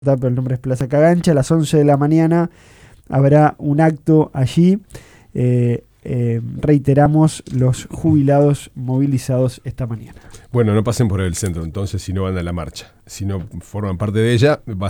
pero el nombre es Plaza Cagancha. A las 11 de la mañana habrá un acto allí. Reiteramos, los jubilados movilizados esta mañana. Bueno, no pasen por el centro, entonces, si no van a la marcha. Si no forman parte de ella, va